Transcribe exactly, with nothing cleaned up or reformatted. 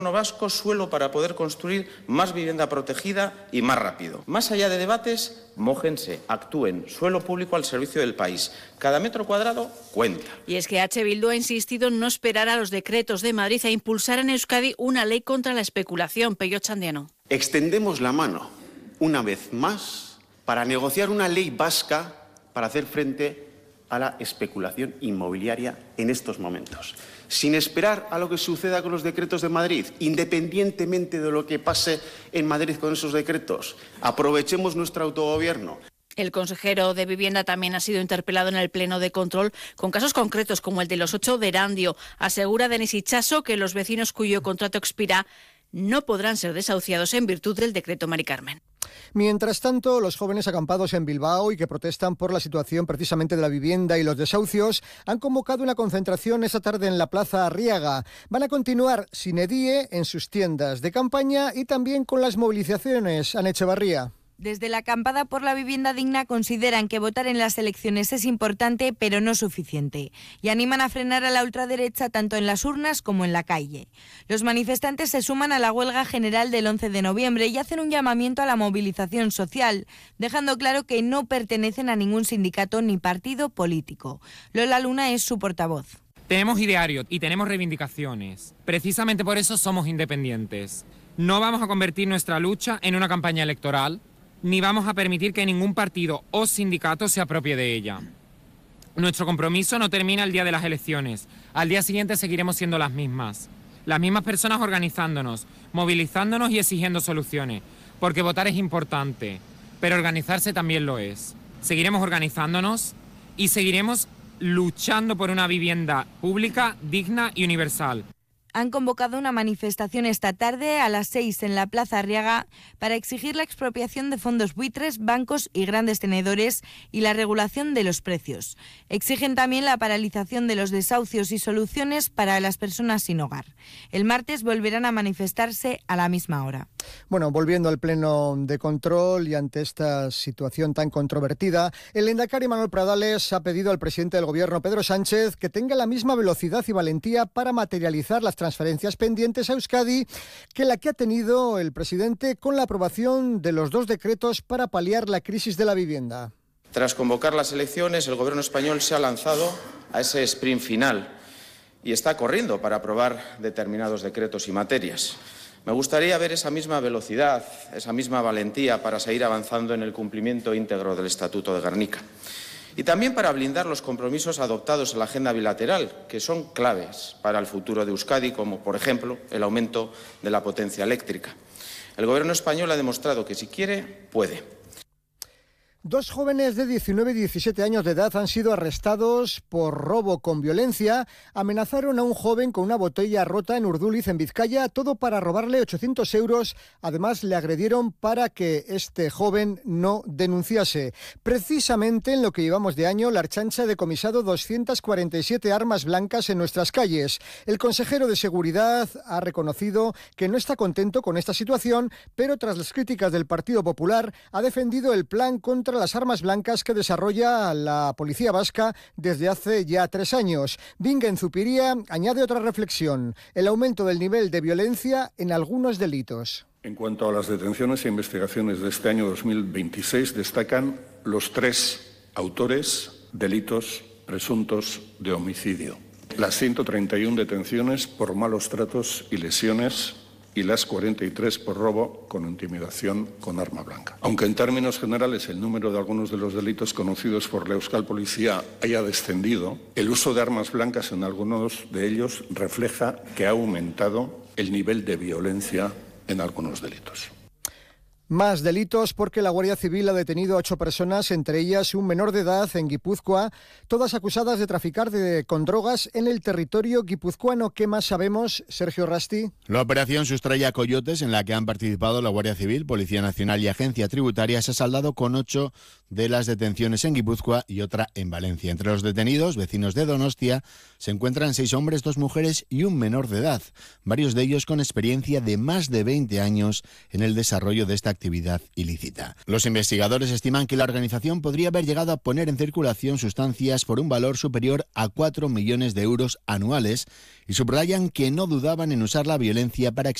vasco suelo para poder construir más vivienda protegida y más rápido. Más allá de debates, mójense, actúen. Suelo público al servicio del país. Cada metro cuadrado cuenta. Y es que H. Bildu ha insistido en no esperar a los decretos de Madrid e impulsar en Euskadi una ley contra la especulación. Pello Chandiano. Extendemos la mano, una vez más, para negociar una ley vasca para hacer frente a la especulación inmobiliaria en estos momentos. Sin esperar a lo que suceda con los decretos de Madrid, independientemente de lo que pase en Madrid con esos decretos, aprovechemos nuestro autogobierno. El consejero de Vivienda también ha sido interpelado en el Pleno de Control con casos concretos como el de los ocho de Erandio. Asegura Denis Itxaso que los vecinos cuyo contrato expira no podrán ser desahuciados en virtud del decreto Mari Carmen. Mientras tanto, los jóvenes acampados en Bilbao y que protestan por la situación precisamente de la vivienda y los desahucios han convocado una concentración esta tarde en la Plaza Arriaga. Van a continuar sin edie en sus tiendas de campaña y también con las movilizaciones. Ana Echevarría. Desde la acampada por la vivienda digna consideran que votar en las elecciones es importante, pero no suficiente, y animan a frenar a la ultraderecha tanto en las urnas como en la calle. Los manifestantes se suman a la huelga general del once de noviembre y hacen un llamamiento a la movilización social, dejando claro que no pertenecen a ningún sindicato ni partido político. Lola Luna es su portavoz. Tenemos ideario y tenemos reivindicaciones. Precisamente por eso somos independientes. No vamos a convertir nuestra lucha en una campaña electoral, ni vamos a permitir que ningún partido o sindicato se apropie de ella. Nuestro compromiso no termina el día de las elecciones. Al día siguiente seguiremos siendo las mismas. Las mismas personas organizándonos, movilizándonos y exigiendo soluciones. Porque votar es importante, pero organizarse también lo es. Seguiremos organizándonos y seguiremos luchando por una vivienda pública, digna y universal. Han convocado una manifestación esta tarde a las seis en la Plaza Arriaga para exigir la expropiación de fondos buitres, bancos y grandes tenedores y la regulación de los precios. Exigen también la paralización de los desahucios y soluciones para las personas sin hogar. El martes volverán a manifestarse a la misma hora. Bueno, volviendo al Pleno de Control y ante esta situación tan controvertida, el lehendakari Manuel Pradales ha pedido al presidente del Gobierno, Pedro Sánchez, que tenga la misma velocidad y valentía para materializar las transferencias pendientes a Euskadi que la que ha tenido el presidente con la aprobación de los dos decretos para paliar la crisis de la vivienda. Tras convocar las elecciones, el Gobierno español se ha lanzado a ese sprint final y está corriendo para aprobar determinados decretos y materias. Me gustaría ver esa misma velocidad, esa misma valentía para seguir avanzando en el cumplimiento íntegro del Estatuto de Gernika. Y también para blindar los compromisos adoptados en la agenda bilateral, que son claves para el futuro de Euskadi, como, por ejemplo, el aumento de la potencia eléctrica. El Gobierno español ha demostrado que si quiere, puede. Dos jóvenes de diecinueve y diecisiete años de edad han sido arrestados por robo con violencia. Amenazaron a un joven con una botella rota en Urduliz, en Vizcaya, todo para robarle ochocientos euros. Además, le agredieron para que este joven no denunciase. Precisamente en lo que llevamos de año, la Ertzaintza ha decomisado doscientas cuarenta y siete armas blancas en nuestras calles. El consejero de Seguridad ha reconocido que no está contento con esta situación, pero tras las críticas del Partido Popular, ha defendido el plan contra las armas blancas que desarrolla la policía vasca desde hace ya tres años. Bingen Zupiria añade otra reflexión: el aumento del nivel de violencia en algunos delitos. En cuanto a las detenciones e investigaciones de este año dos mil veintiséis, destacan los tres autores delitos presuntos de homicidio, las ciento treinta y uno detenciones por malos tratos y lesiones y las cuarenta y tres por robo con intimidación con arma blanca. Aunque en términos generales el número de algunos de los delitos conocidos por la Euskal Policía haya descendido, el uso de armas blancas en algunos de ellos refleja que ha aumentado el nivel de violencia en algunos delitos. Más delitos porque la Guardia Civil ha detenido a ocho personas, entre ellas un menor de edad en Guipúzcoa, todas acusadas de traficar de, con drogas en el territorio guipuzcoano. ¿Qué más sabemos, Sergio Rasti? La operación Sustraya Coyotes, en la que han participado la Guardia Civil, Policía Nacional y Agencia Tributaria, se ha saldado con ocho de las detenciones en Guipúzcoa y otra en Valencia. Entre los detenidos, vecinos de Donostia, se encuentran seis hombres, dos mujeres y un menor de edad, varios de ellos con experiencia de más de veinte años en el desarrollo de esta actividad actividad ilícita. Los investigadores estiman que la organización podría haber llegado a poner en circulación sustancias por un valor superior a cuatro millones de euros anuales y subrayan que no dudaban en usar la violencia para